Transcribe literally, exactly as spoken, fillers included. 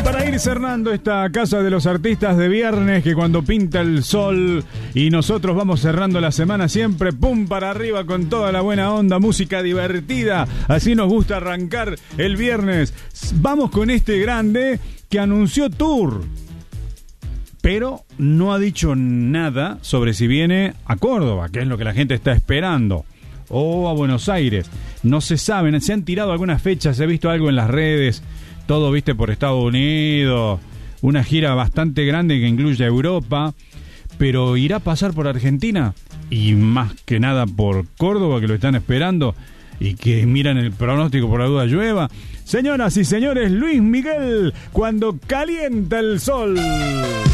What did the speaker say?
para ir cerrando esta Casa de los Artistas de viernes, que cuando pinta el sol y nosotros vamos cerrando la semana siempre, pum para arriba con toda la buena onda, música divertida, así nos gusta arrancar el viernes. Vamos con este grande que anunció tour, pero no ha dicho nada sobre si viene a Córdoba, que es lo que la gente está esperando, o a Buenos Aires. No se saben, se han tirado algunas fechas, he visto algo en las redes, todo viste por Estados Unidos, una gira bastante grande que incluye a Europa, pero irá a pasar por Argentina y más que nada por Córdoba, que lo están esperando y que miran el pronóstico por la duda llueva. Señoras y señores, Luis Miguel, Cuando Calienta el Sol.